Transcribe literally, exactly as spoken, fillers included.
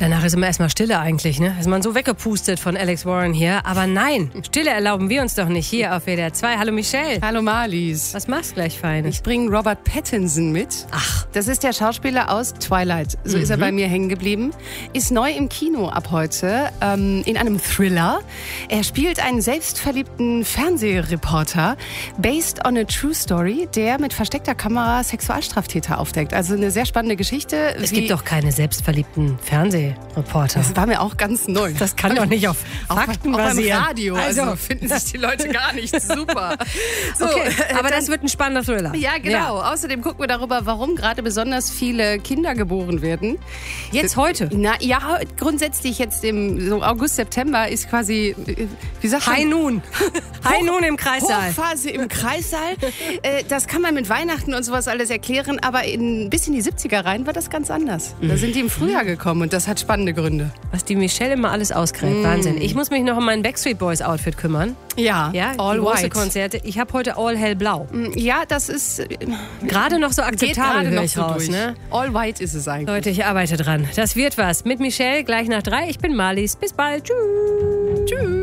Danach ist immer erstmal Stille eigentlich, ne? Ist man so weggepustet von Alex Warren hier. Aber nein, Stille erlauben wir uns doch nicht hier auf W D R zwei. Hallo Michelle. Hallo Marlies. Was machst du gleich Feines? Ich bringe Robert Pattinson mit. Ach. Das ist der Schauspieler aus Twilight. So mhm. ist er bei mir hängen geblieben. Ist neu im Kino ab heute, ähm, in einem Thriller. Er spielt einen selbstverliebten Fernsehreporter, based on a true story, der mit versteckter Kamera Sexualstraftäter aufdeckt. Also eine sehr spannende Geschichte. Es gibt doch keine selbstverliebten Fernsehreporter. Das war mir auch ganz neu. Das kann doch nicht auf Fakten auch basieren. Auch beim Radio. Also, also finden sich die Leute gar nicht super. So, okay, aber dann, das wird ein spannender Thriller. Ja, genau. Ja. Außerdem gucken wir darüber, warum gerade besonders viele Kinder geboren werden. Jetzt heute? Na ja, grundsätzlich jetzt im so August, September ist quasi, wie sagt man? High Noon. High Noon im Kreissaal. Hochphase im Kreissaal. Das kann man mit Weihnachten und sowas alles erklären, aber in, bis in die siebziger rein war das ganz anders. Da sind die im Frühjahr gekommen und das hat spannende Gründe. Was die Michelle immer alles ausgräbt. Mm. Wahnsinn. Ich muss mich noch um mein Backstreet Boys Outfit kümmern. Ja, ja all große white. Konzerte. Ich habe heute all hellblau. Ja, das ist gerade noch so akzeptabel, höre ich so raus. Durch. Ne? All white ist es eigentlich. Leute, ich arbeite dran. Das wird was. Mit Michelle gleich nach drei. Ich bin Marlies. Bis bald. Tschüss. Tschüss.